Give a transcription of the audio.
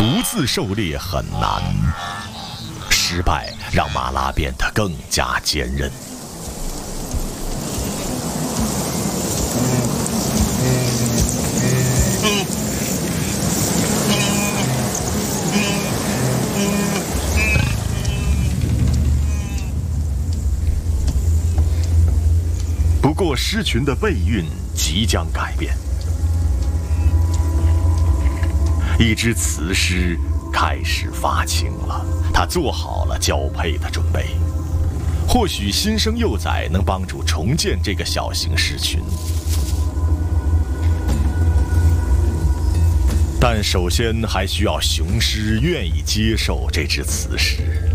独自狩猎很难，失败让马拉变得更加坚韧。不过，狮群的背运即将改变。一只雌狮开始发情了，它做好了交配的准备。或许新生幼崽能帮助重建这个小型狮群，但首先还需要雄狮愿意接受这只雌狮。